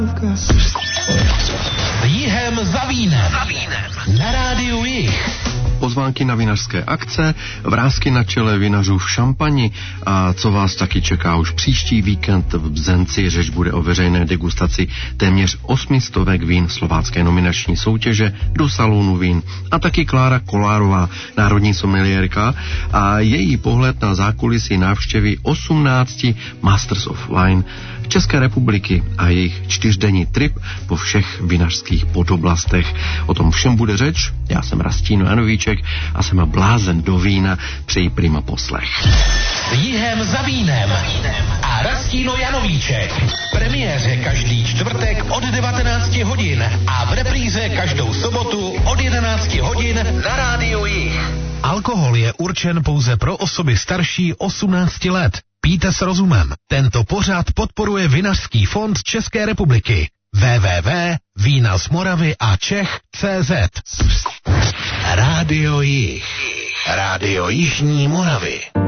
Jihem za vínem. Na rádiu Jih. Pozvánky na vinařské akce, vrásky na čele vinařů v Šampani a co vás taky čeká už příští víkend v Bzenci. Řeč bude o veřejné degustaci téměř 800 vín slovácké nominační soutěže do salonu vín. A taky Klára Kolárová, národní someliérka, a její pohled na zákulisí návštěvy 18 Masters of Wine České republiky a jejich 4denní trip po všech vinařských podoblastech. O tom všem bude řeč. Já jsem Rastíno Janovíček a jsem blázen do vína. Přeji prima poslech. Jihem za vínem a Rastíno Janovíček. Premiéře každý čtvrtek od 19 hodin a v repríze každou sobotu od 11 hodin na rádiu Jih. Alkohol je určen pouze pro osoby starší 18 let. Pijte s rozumem. Tento pořad podporuje Vinařský fond České republiky. www.vínazmoravy.cz. Rádio Jih. Rádio Jižní Moravy.